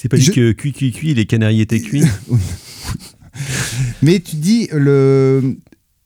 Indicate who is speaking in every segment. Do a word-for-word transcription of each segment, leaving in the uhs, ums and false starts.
Speaker 1: t'ai pas dit je... que cuit, cuit, cuit, les canaris étaient cuits.
Speaker 2: Mais tu dis, le...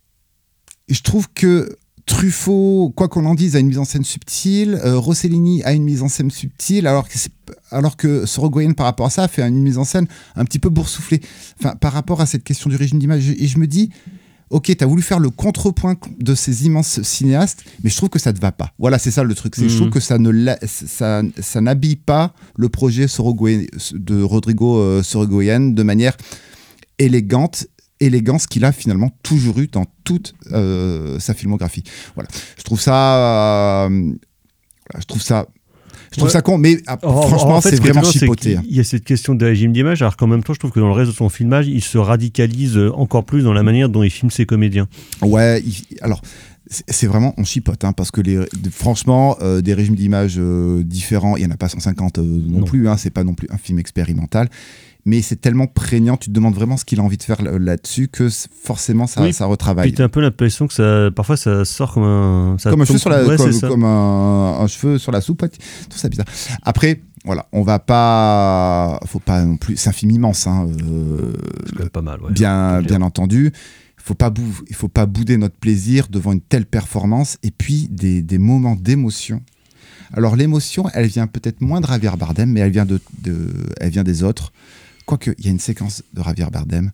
Speaker 2: je trouve que Truffaut, quoi qu'on en dise, a une mise en scène subtile. Euh, Rossellini a une mise en scène subtile, alors que, c'est... alors que Sorogoyen, par rapport à ça, fait une mise en scène un petit peu boursouflée. Enfin, par rapport à cette question du régime d'image. Et je me dis, ok, t'as voulu faire le contrepoint de ces immenses cinéastes, mais je trouve que ça te va pas. Voilà, c'est ça le truc. C'est, mmh. Je trouve que ça, ne la... ça, ça n'habille pas le projet Sorogoyen, de Rodrigo euh, Sorogoyen de manière élégante. élégance qu'il a finalement toujours eu dans toute euh, sa filmographie. Voilà, je trouve ça, euh, je trouve ça, je trouve ouais. ça con, mais ah,
Speaker 1: en,
Speaker 2: franchement,
Speaker 1: en fait,
Speaker 2: c'est vraiment chipoté.
Speaker 1: Il y a cette question de régime d'image, alors qu'en même temps, je trouve que dans le reste de son filmage, il se radicalise encore plus dans la manière dont il filme ses comédiens.
Speaker 2: Ouais, il, alors. C'est vraiment, on chipote, hein, parce que les, franchement, euh, des régimes d'image euh, différents, il n'y en a pas cent cinquante euh, non, non plus, hein, c'est pas non plus un film expérimental, mais c'est tellement prégnant, tu te demandes vraiment ce qu'il a envie de faire là-dessus, que forcément ça, oui, ça retravaille.
Speaker 1: Puis tu as un peu l'impression que ça, parfois ça sort comme un... Ça
Speaker 2: comme un cheveu sur la,
Speaker 1: ouais,
Speaker 2: comme, comme un, un cheveu sur la soupe, tout ça bizarre. Après, voilà, on va pas... Faut pas non plus... C'est un film immense, hein, euh,
Speaker 1: c'est quand même pas mal, ouais.
Speaker 2: Bien, bien entendu. Faut pas bou- il ne faut pas bouder notre plaisir devant une telle performance, et puis des, des moments d'émotion. Alors l'émotion, elle vient peut-être moins de Javier Bardem, mais elle vient, de, de, elle vient des autres. Quoique, il y a une séquence de Javier Bardem.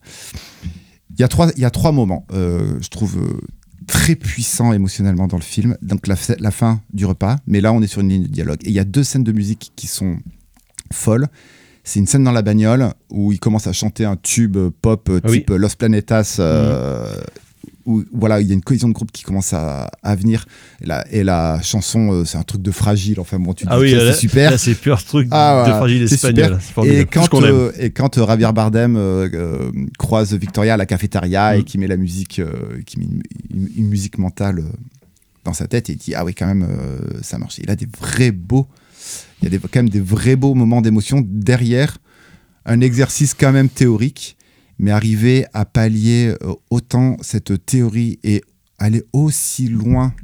Speaker 2: Il y a trois, il y a trois moments, euh, je trouve, euh, très puissants émotionnellement dans le film. Donc la, la fin du repas, mais là on est sur une ligne de dialogue. Et il y a deux scènes de musique qui sont folles. C'est une scène dans la bagnole où il commence à chanter un tube pop ah type oui. Los Planetas, euh, mmh. où voilà, il y a une cohésion de groupe qui commence à, à venir. Et la, et la chanson, euh, c'est un truc de fragile. Enfin bon, tu dis
Speaker 1: ah oui,
Speaker 2: que
Speaker 1: là,
Speaker 2: c'est super.
Speaker 1: Là, c'est pur truc
Speaker 2: ah,
Speaker 1: de fragile espagnol.
Speaker 2: Et quand, euh, et quand euh, Javier Bardem euh, euh, croise Victoria à la cafétéria mmh. et qui met la musique, euh, qui met une, une, une musique mentale euh, dans sa tête, et il dit ah oui, quand même, euh, ça marche. Il a des vrais beaux. Il y a des, quand même des vrais beaux moments d'émotion derrière un exercice quand même théorique, mais arriver à pallier euh, autant cette théorie et aller aussi loin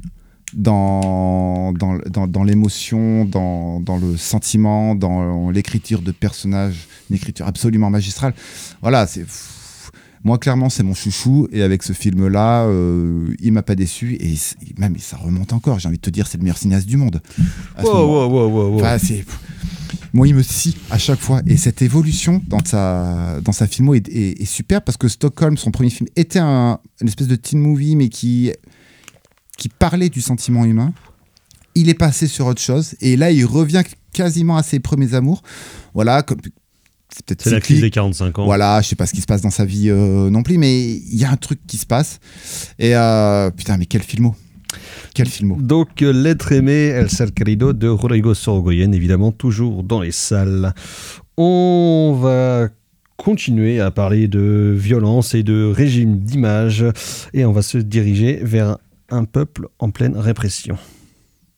Speaker 2: dans, dans, dans, dans l'émotion, dans, dans le sentiment, dans l'écriture de personnages, une écriture absolument magistrale. Voilà, c'est... Moi, clairement, c'est mon chouchou, et avec ce film-là, euh, il m'a pas déçu, et même ça remonte encore. J'ai envie de te dire, c'est le meilleur cinéaste du monde.
Speaker 1: Wow, wow, wow, wow,
Speaker 2: enfin, c'est... Moi, il me scie à chaque fois, et cette évolution dans sa, dans sa filmo est, est, est super, parce que Stockholm, son premier film, était un, une espèce de teen movie, mais qui, qui parlait du sentiment humain. Il est passé sur autre chose, et là, il revient quasiment à ses premiers amours. Voilà, comme...
Speaker 1: C'est, peut-être c'est la crise des quarante-cinq ans.
Speaker 2: Voilà, je sais pas ce qui se passe dans sa vie euh, non plus, mais il y a un truc qui se passe. Et euh, putain, mais quel filmo. Quel filmo.
Speaker 1: Donc, euh, L'être aimé, El Ser Querido de Rodrigo Sorogoyen, évidemment, toujours dans les salles. On va continuer à parler de violence et de régime d'image, et on va se diriger vers un peuple en pleine répression.